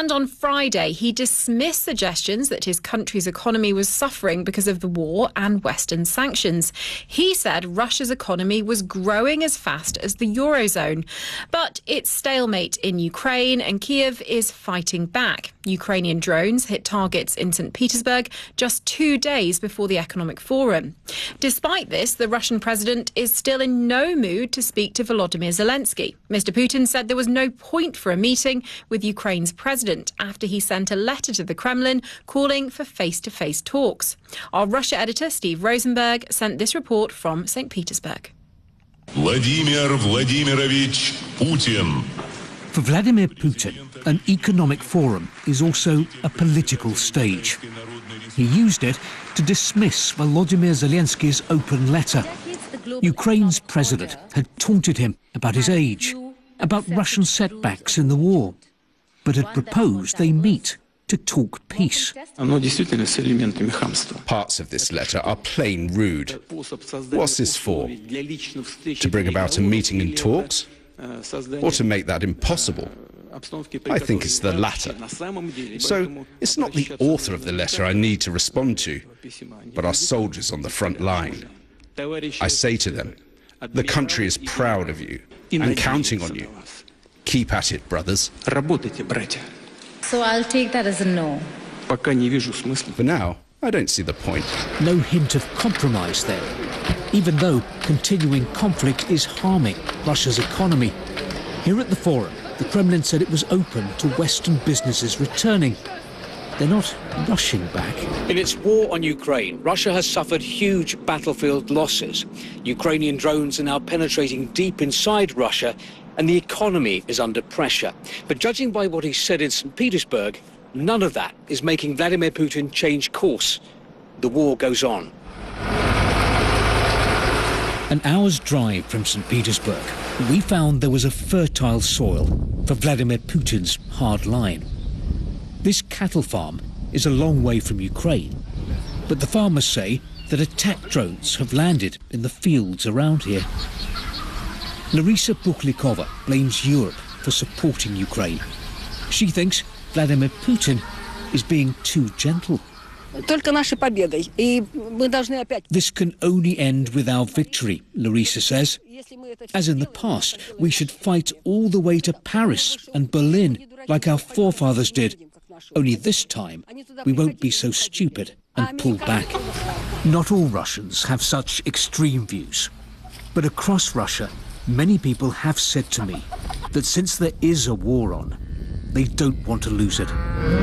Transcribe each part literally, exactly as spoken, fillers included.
And on Friday, he dismissed suggestions that his country's economy was suffering because of the war and Western sanctions. He said Russia's economy was growing as fast as the Eurozone. But it's stalemate in Ukraine, and Kiev is fighting back. Ukrainian drones hit targets in Saint Petersburg just two days before the Economic Forum. Despite this, the Russian president is still in no mood to speak to Volodymyr Zelensky. Mister Putin said there was no point for a meeting with Ukraine's president after he sent a letter to the Kremlin calling for face-to-face talks. Our Russia editor, Steve Rosenberg, sent this report from Saint Petersburg. Vladimir Vladimirovich Putin. For Vladimir Putin, an economic forum is also a political stage. He used it to dismiss Volodymyr Zelensky's open letter. Ukraine's president had taunted him about his age, about Russian setbacks in the war, but had proposed they meet to talk peace. Parts of this letter are plain rude. What's this for? To bring about a meeting and talks? Or to make that impossible? I think it's the latter. So it's not the author of the letter I need to respond to, but our soldiers on the front line. I say to them, the country is proud of you and counting on you. Keep at it, brothers. So I'll take that as a no. For now, I don't see the point. No hint of compromise there, even though continuing conflict is harming Russia's economy. Here at the forum, the Kremlin said it was open to Western businesses returning. They're not rushing back. In its war on Ukraine, Russia has suffered huge battlefield losses. Ukrainian drones are now penetrating deep inside Russia, and the economy is under pressure. But judging by what he said in Saint Petersburg, none of that is making Vladimir Putin change course. The war goes on. An hour's drive from Saint Petersburg, we found there was a fertile soil for Vladimir Putin's hard line. This cattle farm is a long way from Ukraine, but the farmers say that attack drones have landed in the fields around here. Larisa Bukhlikova blames Europe for supporting Ukraine. She thinks Vladimir Putin is being too gentle. This can only end with our victory, Larisa says. As in the past, we should fight all the way to Paris and Berlin like our forefathers did. Only this time, we won't be so stupid and pull back. Not all Russians have such extreme views, but across Russia, many people have said to me that since there is a war on, they don't want to lose it.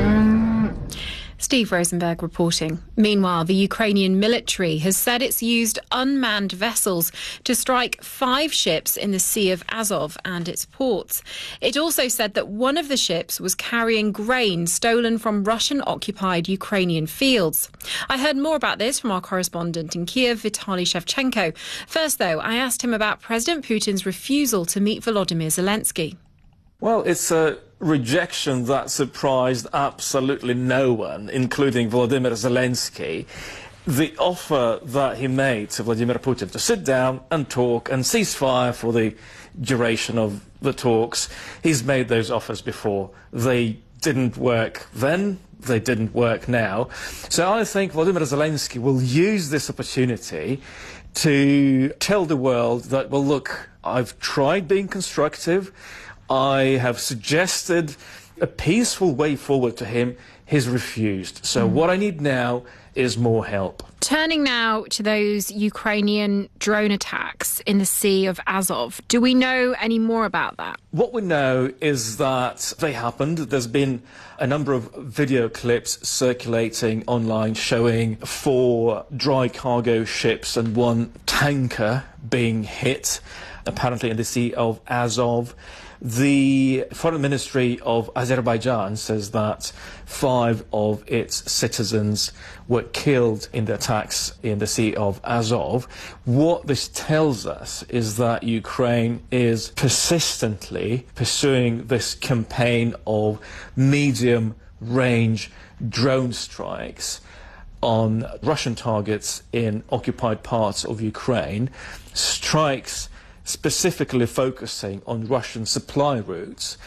Steve Rosenberg reporting. Meanwhile, the Ukrainian military has said it's used unmanned vessels to strike five ships in the Sea of Azov and its ports. It also said that one of the ships was carrying grain stolen from Russian-occupied Ukrainian fields. I heard more about this from our correspondent in Kiev, Vitaly Shevchenko. First, though, I asked him about President Putin's refusal to meet Volodymyr Zelensky. Well, it's a rejection that surprised absolutely no one, including Volodymyr Zelensky. The offer that he made to Vladimir Putin to sit down and talk and cease fire for the duration of the talks, he's made those offers before. They didn't work then, they didn't work now. So I think Volodymyr Zelensky will use this opportunity to tell the world that, well, look, I've tried being constructive. I have suggested a peaceful way forward to him. He's refused. So mm. what I need now is more help. Turning now to those Ukrainian drone attacks in the Sea of Azov, do we know any more about that? What we know is that they happened. There's been a number of video clips circulating online showing four dry cargo ships and one tanker being hit, apparently in the Sea of Azov. The Foreign Ministry of Azerbaijan says that five of its citizens were killed in the attacks in the Sea of Azov. What this tells us is that Ukraine is persistently pursuing this campaign of medium-range drone strikes on Russian targets in occupied parts of Ukraine, strikes specifically focusing on Russian supply routes.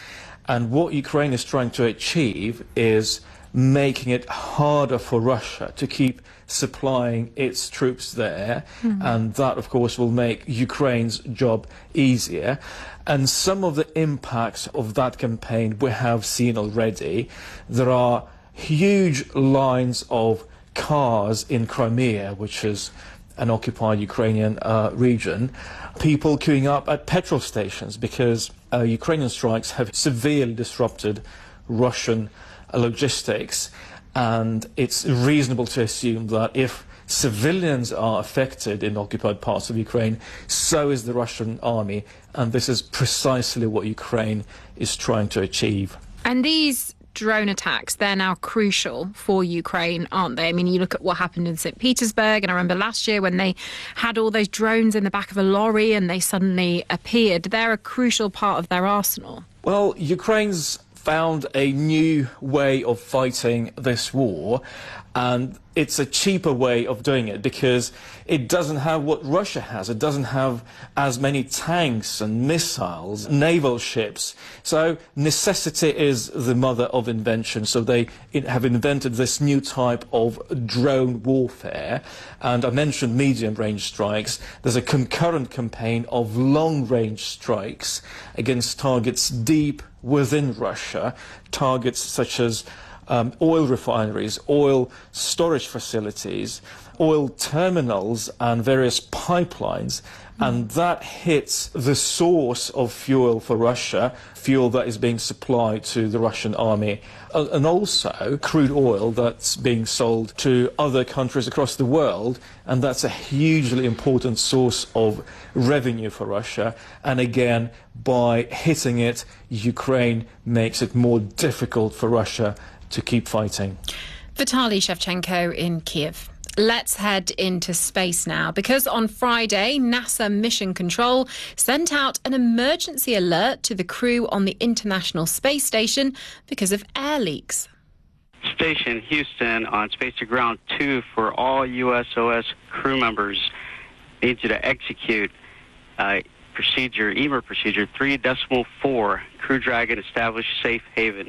And what Ukraine is trying to achieve is making it harder for Russia to keep supplying its troops there. Mm. And that, of course, will make Ukraine's job easier. And some of the impacts of that campaign we have seen already. There are huge lines of cars in Crimea, which is an occupied Ukrainian uh, region, people queuing up at petrol stations because uh, Ukrainian strikes have severely disrupted Russian uh, logistics, and it's reasonable to assume that if civilians are affected in occupied parts of Ukraine, so is the Russian army, and this is precisely what Ukraine is trying to achieve. And these drone attacks, they're now crucial for Ukraine, aren't they? I mean, you look at what happened in Saint Petersburg, and I remember last year when they had all those drones in the back of a lorry and they suddenly appeared. They're a crucial part of their arsenal. Well, Ukraine's found a new way of fighting this war, and it's a cheaper way of doing it because it doesn't have what Russia has. It doesn't have as many tanks and missiles, naval ships. So necessity is the mother of invention. So they have invented this new type of drone warfare. And I mentioned medium-range strikes. There's a concurrent campaign of long-range strikes against targets deep within Russia, targets such as Um, oil refineries, oil storage facilities, oil terminals and various pipelines, and that hits the source of fuel for Russia, fuel that is being supplied to the Russian army, uh, and also crude oil that's being sold to other countries across the world, and that's a hugely important source of revenue for Russia. And again, by hitting it, Ukraine makes it more difficult for Russia to keep fighting. Vitaly Shevchenko in Kiev. Let's head into space now, because on Friday, NASA Mission Control sent out an emergency alert to the crew on the International Space Station because of air leaks. Station Houston on Space to Ground two for all U S O S crew members. Need you to execute uh, procedure, E M E R procedure three decimal four, Crew Dragon establish safe haven.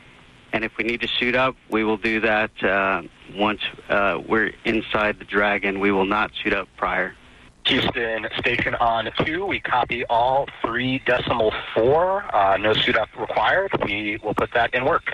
And if we need to suit up, we will do that uh, once uh, we're inside the Dragon. We will not suit up prior. Houston Station on two. We copy all three decimal four. Uh, no suit up required. We will put that in work.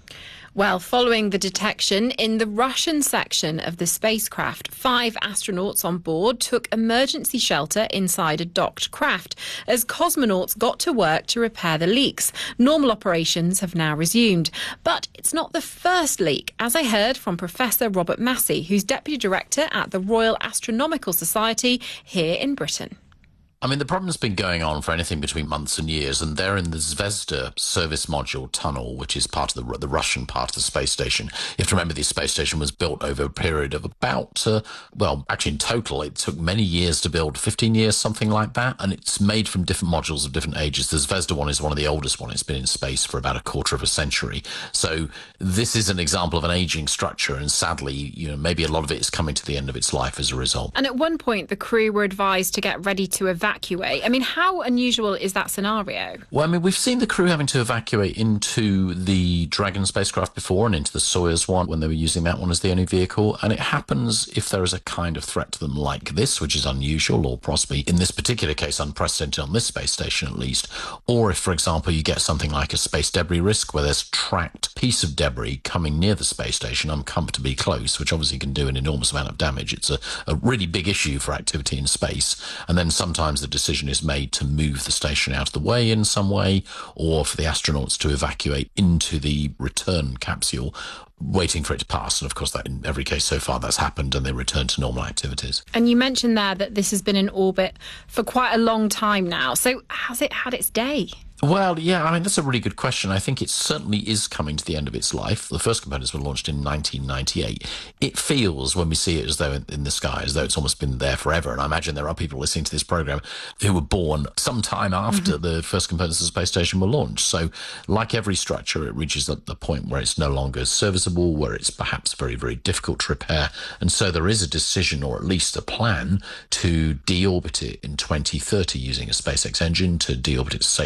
Well, following the detection in the Russian section of the spacecraft, five astronauts on board took emergency shelter inside a docked craft as cosmonauts got to work to repair the leaks. Normal operations have now resumed. But it's not the first leak, as I heard from Professor Robert Massey, who's Deputy Director at the Royal Astronomical Society here in Britain. I mean, the problem's been going on for anything between months and years, and they're in the Zvezda service module tunnel, which is part of the, the Russian part of the space station. You have to remember the space station was built over a period of about, uh, well, actually in total, it took many years to build, fifteen years, something like that, and it's made from different modules of different ages. The Zvezda one is one of the oldest ones. It's been in space for about a quarter of a century. So this is an example of an aging structure, and sadly, you know, maybe a lot of it is coming to the end of its life as a result. And at one point, the crew were advised to get ready to evacuate. Evacuate. I mean, how unusual is that scenario? Well, I mean, we've seen the crew having to evacuate into the Dragon spacecraft before and into the Soyuz one when they were using that one as the only vehicle. And it happens if there is a kind of threat to them like this, which is unusual or possibly, in this particular case, unprecedented on this space station at least. Or if, for example, you get something like a space debris risk where there's a tracked piece of debris coming near the space station uncomfortably close, which obviously can do an enormous amount of damage. It's a, a really big issue for activity in space. And then sometimes the decision is made to move the station out of the way in some way, or for the astronauts to evacuate into the return capsule, waiting for it to pass. And of course, that in every case so far that's happened, and they return to normal activities. And you mentioned there that this has been in orbit for quite a long time now. So has it had its day? Well, yeah, I mean, that's a really good question. I think it certainly is coming to the end of its life. The first components were launched in nineteen ninety-eight. It feels, when we see it as though in, in the sky, as though it's almost been there forever. And I imagine there are people listening to this program who were born some time after mm-hmm. the first components of the space station were launched. So like every structure, it reaches the, the point where it's no longer serviceable, where it's perhaps very, very difficult to repair. And so there is a decision, or at least a plan, to deorbit it in twenty thirty using a SpaceX engine, to deorbit it safely into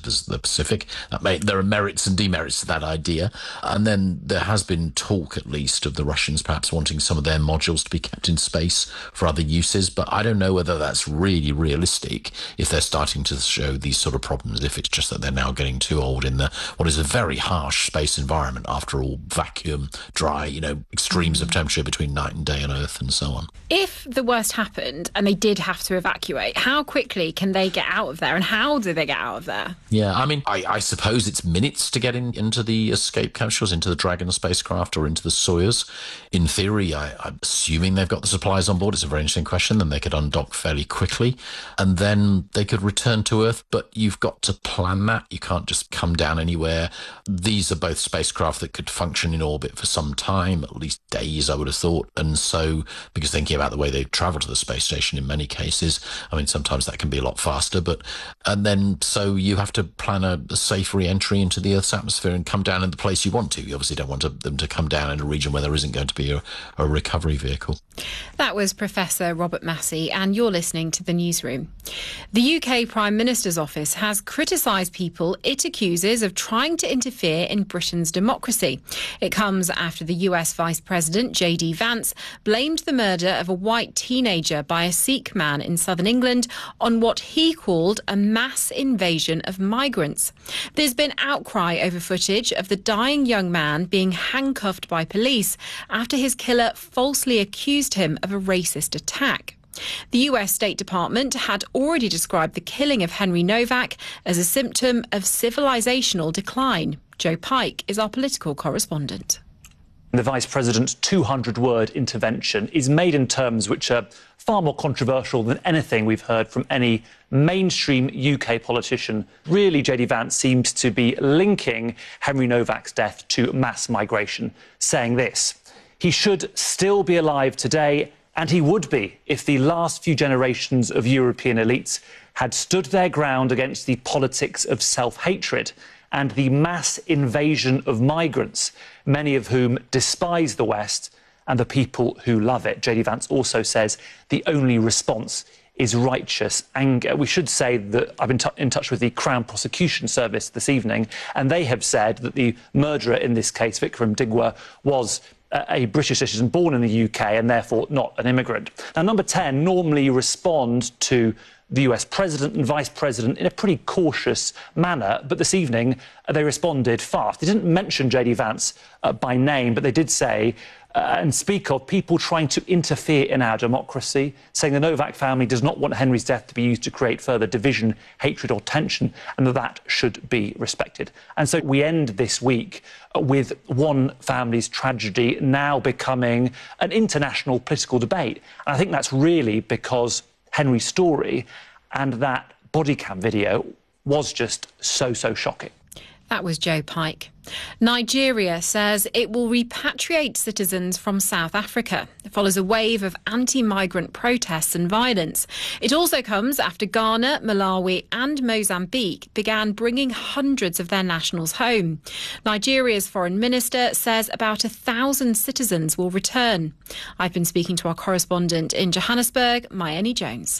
the Pacific. That may, there are merits and demerits to that idea. And then there has been talk, at least, of the Russians perhaps wanting some of their modules to be kept in space for other uses. But I don't know whether that's really realistic if they're starting to show these sort of problems, if it's just that they're now getting too old in the what is a very harsh space environment, after all, vacuum, dry, you know, extremes of temperature between night and day on Earth and so on. If the worst happened and they did have to evacuate, how quickly can they get out of there, and how do they get out of there? Yeah, I mean, I, I suppose it's minutes to get in, into the escape capsules, into the Dragon spacecraft or into the Soyuz. In theory, I, I'm assuming they've got the supplies on board. It's a very interesting question. Then they could undock fairly quickly and then they could return to Earth. But you've got to plan that. You can't just come down anywhere. These are both spacecraft that could function in orbit for some time, at least days, I would have thought. And so, because thinking about the way they travel to the space station in many cases, I mean, sometimes that can be a lot faster. But and then so you have to plan a, a safe re-entry into the Earth's atmosphere and come down in the place you want to. You obviously don't want to, them to come down in a region where there isn't going to be a, a recovery vehicle. That was Professor Robert Massey, and you're listening to The Newsroom. The U K Prime Minister's office has criticised people it accuses of trying to interfere in Britain's democracy. It comes after the U S Vice President, J D Vance, blamed the murder of a white teenager by a Sikh man in southern England on what he called a mass invasion of migrants. There's been outcry over footage of the dying young man being handcuffed by police after his killer falsely accused him of a racist attack. The U S State Department had already described the killing of Henry Novak as a symptom of civilizational decline. Joe Pike is our political correspondent. The Vice President's two hundred word intervention is made in terms which are far more controversial than anything we've heard from any mainstream U K politician. Really, J D Vance seems to be linking Henry Novak's death to mass migration, saying this: he should still be alive today, and he would be if the last few generations of European elites had stood their ground against the politics of self-hatred and the mass invasion of migrants, many of whom despise the West and the people who love it. J D Vance also says the only response is righteous anger. We should say that I've been t- in touch with the Crown Prosecution Service this evening, and they have said that the murderer in this case, Vikram Digwa, was a British citizen born in the U K and therefore not an immigrant. Now, Number ten normally respond to the U S President and Vice President in a pretty cautious manner, but this evening uh, they responded fast. They didn't mention J D Vance uh, by name, but they did say uh, and speak of people trying to interfere in our democracy, saying the Novak family does not want Henry's death to be used to create further division, hatred or tension, and that that should be respected. And so we end this week uh, with one family's tragedy now becoming an international political debate. And I think that's really because Henry's story and that body cam video was just so, so shocking. That was Joe Pike. Nigeria says it will repatriate citizens from South Africa. It follows a wave of anti-migrant protests and violence. It also comes after Ghana, Malawi and Mozambique began bringing hundreds of their nationals home. Nigeria's foreign minister says about a thousand citizens will return. I've been speaking to our correspondent in Johannesburg, Mayeni Jones.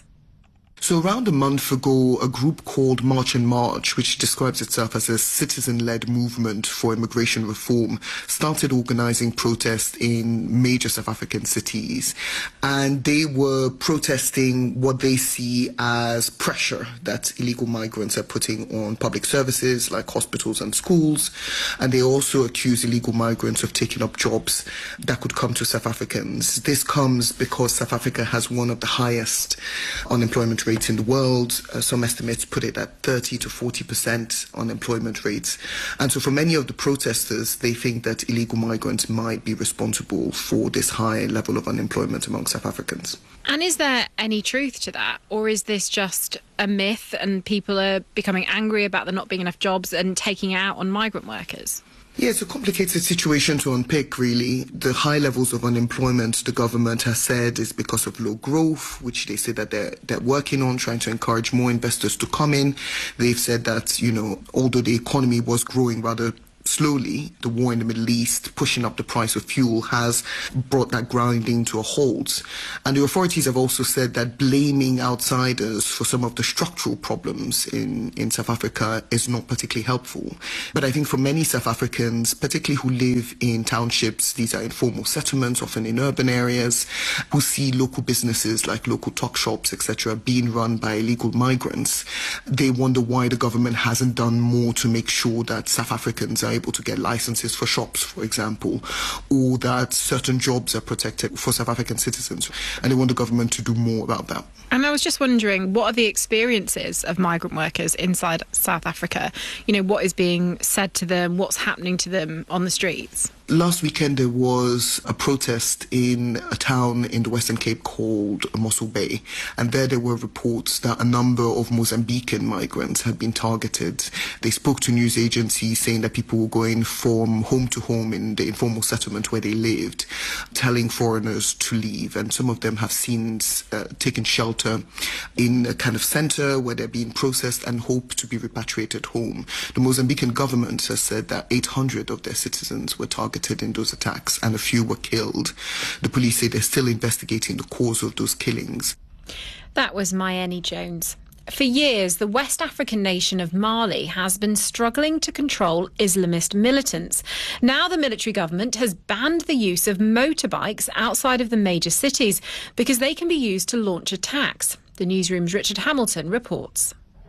So around a month ago, a group called March and March, which describes itself as a citizen-led movement for immigration reform, started organizing protests in major South African cities. And they were protesting what they see as pressure that illegal migrants are putting on public services like hospitals and schools. And they also accuse illegal migrants of taking up jobs that could come to South Africans. This comes because South Africa has one of the highest unemployment rates in the world. Uh, some estimates put it at thirty to forty percent unemployment rates. And so for many of the protesters, they think that illegal migrants might be responsible for this high level of unemployment among South Africans. And is there any truth to that? Or is this just a myth and people are becoming angry about there not being enough jobs and taking it out on migrant workers? Yeah, it's a complicated situation to unpick, really. The high levels of unemployment, the government has said, is because of low growth, which they say that they're, they're working on, trying to encourage more investors to come in. They've said that, you know, although the economy was growing rather slowly, the war in the Middle East, pushing up the price of fuel, has brought that grinding to a halt. And the authorities have also said that blaming outsiders for some of the structural problems in, in South Africa is not particularly helpful. But I think for many South Africans, particularly who live in townships, these are informal settlements, often in urban areas, who see local businesses like local tuck shops, et cetera, being run by illegal migrants, they wonder why the government hasn't done more to make sure that South Africans are able to get licenses for shops, for example, or that certain jobs are protected for South African citizens. And they want the government to do more about that. And I was just wondering, what are the experiences of migrant workers inside South Africa? You know, what is being said to them? What's happening to them on the streets? Last weekend there was a protest in a town in the Western Cape called Mossel Bay, and there there were reports that a number of Mozambican migrants had been targeted. They spoke to news agencies saying that people were going from home to home in the informal settlement where they lived, telling foreigners to leave, and some of them have since uh, taken shelter in a kind of centre where they're being processed and hope to be repatriated home. The Mozambican government has said that eight hundred of their citizens were targeted in those attacks, and a few were killed. The police say they're still investigating the cause of those killings. That was Mayeni Jones. For years, the West African nation of Mali has been struggling to control Islamist militants. Now the military government has banned the use of motorbikes outside of the major cities because they can be used to launch attacks. The newsroom's Richard Hamilton reports.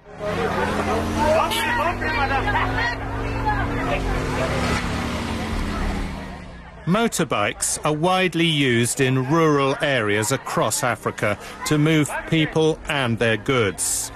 Motorbikes are widely used in rural areas across Africa to move people and their goods.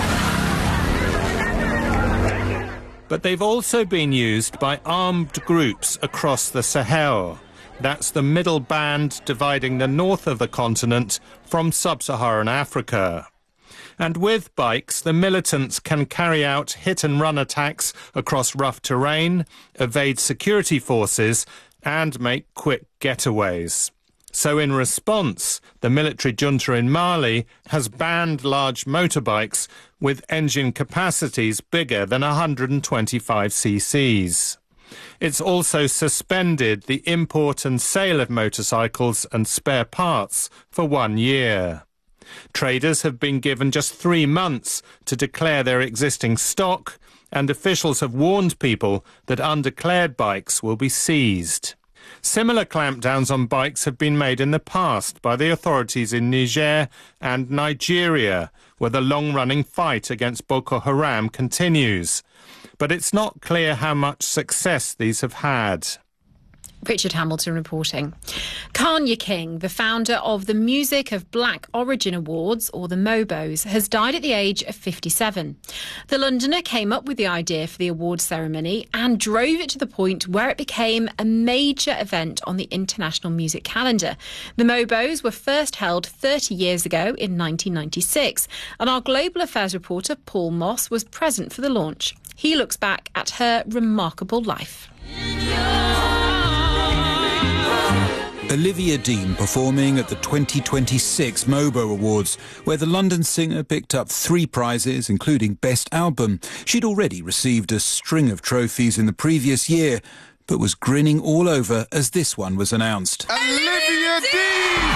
But they've also been used by armed groups across the Sahel. That's the middle band dividing the north of the continent from sub-Saharan Africa. And with bikes, the militants can carry out hit-and-run attacks across rough terrain, evade security forces, and make quick getaways. So in response, the military junta in Mali has banned large motorbikes with engine capacities bigger than one hundred twenty-five c c's. It's also suspended the import and sale of motorcycles and spare parts for one year. Traders have been given just three months to declare their existing stock, and officials have warned people that undeclared bikes will be seized. Similar clampdowns on bikes have been made in the past by the authorities in Niger and Nigeria, where the long-running fight against Boko Haram continues. But it's not clear how much success these have had. Richard Hamilton reporting. Kanye King, the founder of the Music of Black Origin Awards, or the MOBOs, has died at the age of fifty-seven. The Londoner came up with the idea for the awards ceremony and drove it to the point where it became a major event on the international music calendar. The MOBOs were first held thirty years ago in nineteen ninety-six, and our global affairs reporter Paul Moss was present for the launch. He looks back at her remarkable life. Olivia Dean performing at the twenty twenty-six MOBO Awards, where the London singer picked up three prizes, including Best Album. She'd already received a string of trophies in the previous year, but was grinning all over as this one was announced. Olivia Dean!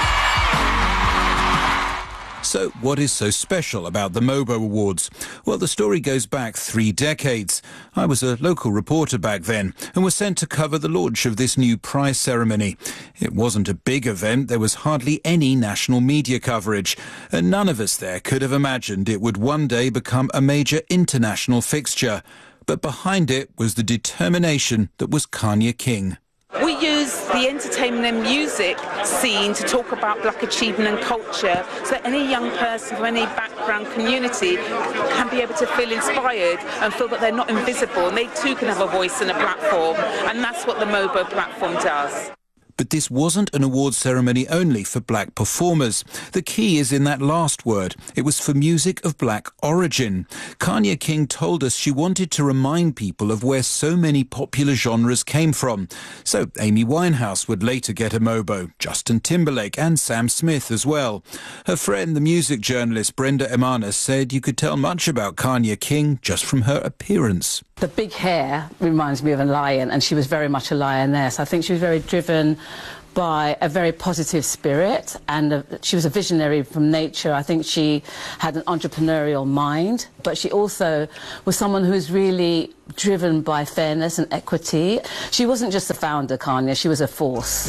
So what is so special about the MOBO Awards? Well, the story goes back three decades. I was a local reporter back then and was sent to cover the launch of this new prize ceremony. It wasn't a big event. There was hardly any national media coverage, and none of us there could have imagined it would one day become a major international fixture. But behind it was the determination that was Kanye King. We use the entertainment and music scene to talk about black achievement and culture, so that any young person from any background community can be able to feel inspired and feel that they're not invisible, and they too can have a voice and a platform, and that's what the MOBO platform does. But this wasn't an awards ceremony only for black performers. The key is in that last word. It was for music of black origin. Kanya King told us she wanted to remind people of where so many popular genres came from. So Amy Winehouse would later get a MOBO, Justin Timberlake and Sam Smith as well. Her friend, the music journalist Brenda Emanis, said you could tell much about Kanya King just from her appearance. The big hair reminds me of a lion, and she was very much a lioness. I think she was very driven by a very positive spirit, and a, she was a visionary from nature. I think she had an entrepreneurial mind, but she also was someone who was really driven by fairness and equity. She wasn't just a founder, Kanya, she was a force.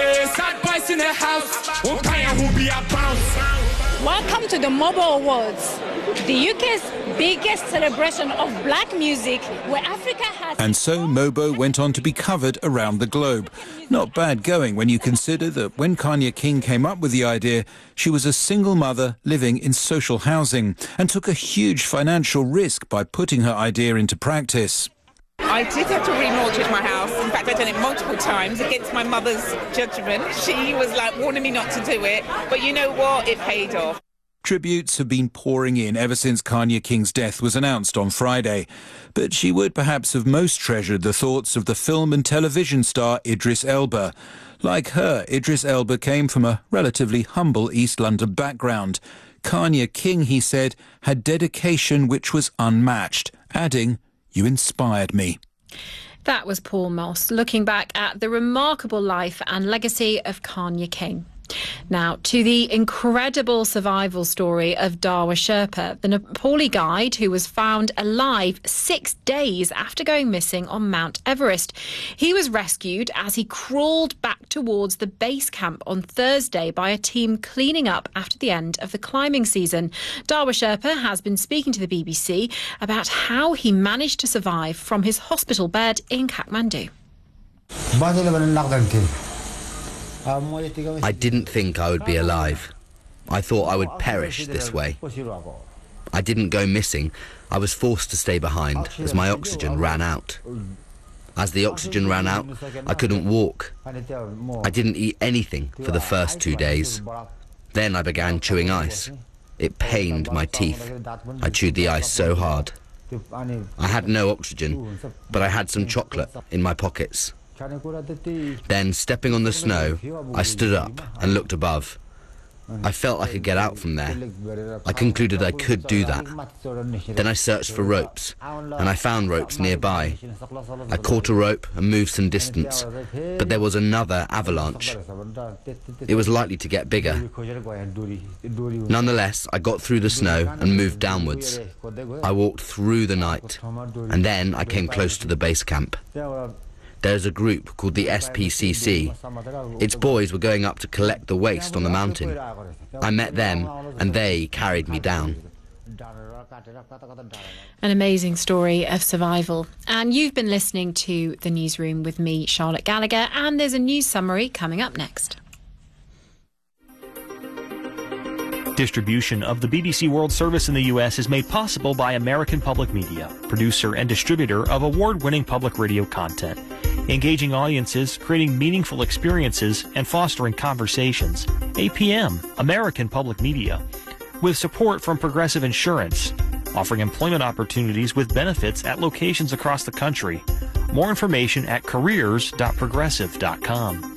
Welcome to the MOBO Awards, the U K's biggest celebration of black music, where Africa has... And so MOBO went on to be covered around the globe. Not bad going when you consider that when Kanya King came up with the idea, she was a single mother living in social housing and took a huge financial risk by putting her idea into practice. I did have to remortgage my house. In fact, I've done it multiple times against my mother's judgment. She was like warning me not to do it. But you know what? It paid off. Tributes have been pouring in ever since Kanya King's death was announced on Friday. But she would perhaps have most treasured the thoughts of the film and television star Idris Elba. Like her, Idris Elba came from a relatively humble East London background. Kanya King, he said, had dedication which was unmatched, adding, "You inspired me." That was Paul Moss looking back at the remarkable life and legacy of Kanya King. Now, to the incredible survival story of Dawa Sherpa, the Nepali guide who was found alive six days after going missing on Mount Everest. He was rescued as he crawled back towards the base camp on Thursday by a team cleaning up after the end of the climbing season. Dawa Sherpa has been speaking to the B B C about how he managed to survive from his hospital bed in Kathmandu. I didn't think I would be alive. I thought I would perish this way. I didn't go missing. I was forced to stay behind as my oxygen ran out. As the oxygen ran out, I couldn't walk. I didn't eat anything for the first two days. Then I began chewing ice. It pained my teeth. I chewed the ice so hard. I had no oxygen, but I had some chocolate in my pockets. Then, stepping on the snow, I stood up and looked above. I felt I could get out from there. I concluded I could do that. Then I searched for ropes, and I found ropes nearby. I caught a rope and moved some distance, but there was another avalanche. It was likely to get bigger. Nonetheless, I got through the snow and moved downwards. I walked through the night, and then I came close to the base camp. There's a group called the S P C C. Its boys were going up to collect the waste on the mountain. I met them, and they carried me down. An amazing story of survival. And you've been listening to The Newsroom with me, Charlotte Gallagher, and there's a news summary coming up next. Distribution of the B B C World Service in the U S is made possible by American Public Media, producer and distributor of award-winning public radio content, engaging audiences, creating meaningful experiences, and fostering conversations. A P M, American Public Media, with support from Progressive Insurance, offering employment opportunities with benefits at locations across the country. More information at careers dot progressive dot com.